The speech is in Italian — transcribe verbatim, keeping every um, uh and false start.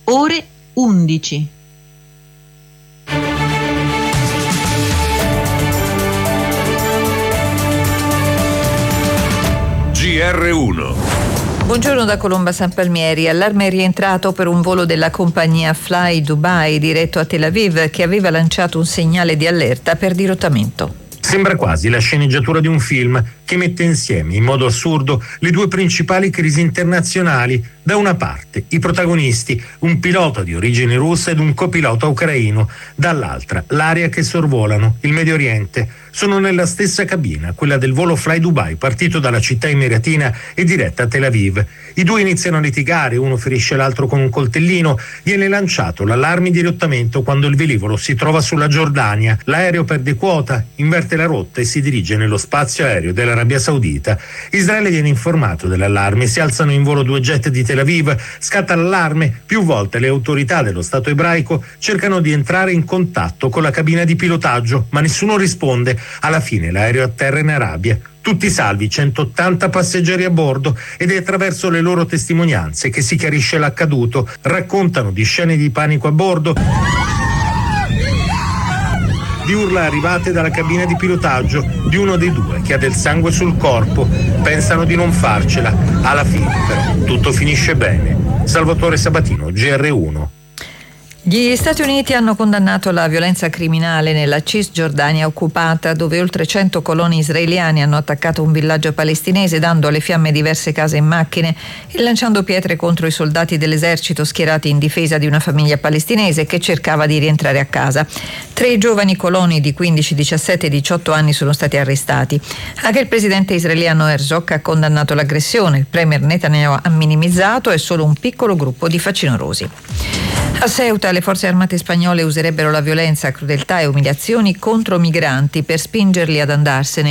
ore undici. G R uno. Buongiorno da Colomba San Palmieri. Allarme è rientrato per un volo della compagnia Fly Dubai diretto a Tel Aviv che aveva lanciato un segnale di allerta per dirottamento. Sembra quasi la sceneggiatura di un film che mette insieme in modo assurdo le due principali crisi internazionali. Da una parte i protagonisti, un pilota di origine russa ed un copilota ucraino, dall'altra l'area che sorvolano, il Medio Oriente. Sono nella stessa cabina, quella del volo Fly Dubai, partito dalla città emiratina e diretta a Tel Aviv. I due iniziano a litigare, uno ferisce l'altro con un coltellino, viene lanciato l'allarme di dirottamento quando il velivolo si trova sulla Giordania. L'aereo perde quota, inverte la rotta e si dirige nello spazio aereo dell'Arabia Saudita. Israele viene informato dell'allarme, si alzano in volo due jet di Tel Aviv, scatta l'allarme, più volte le autorità dello Stato ebraico cercano di entrare in contatto con la cabina di pilotaggio, ma nessuno risponde. Alla fine l'aereo atterra in Arabia. Tutti salvi, centottanta passeggeri a bordo, ed è attraverso le loro testimonianze che si chiarisce l'accaduto. Raccontano di scene di panico a bordo, di urla arrivate dalla cabina di pilotaggio di uno dei due che ha del sangue sul corpo. Pensano di non farcela. Alla fine però tutto finisce bene. Salvatore Sabatino, G R uno. Gli Stati Uniti hanno condannato la violenza criminale nella Cisgiordania occupata, dove oltre cento coloni israeliani hanno attaccato un villaggio palestinese, dando alle fiamme diverse case e macchine e lanciando pietre contro i soldati dell'esercito schierati in difesa di una famiglia palestinese che cercava di rientrare a casa. Tre giovani coloni di quindici, diciassette e diciotto anni sono stati arrestati. Anche il presidente israeliano Herzog ha condannato l'aggressione. Il premier Netanyahu ha minimizzato: è solo un piccolo gruppo di facinorosi. A Ceuta le forze armate spagnole userebbero la violenza, crudeltà e umiliazioni contro migranti per spingerli ad andarsene.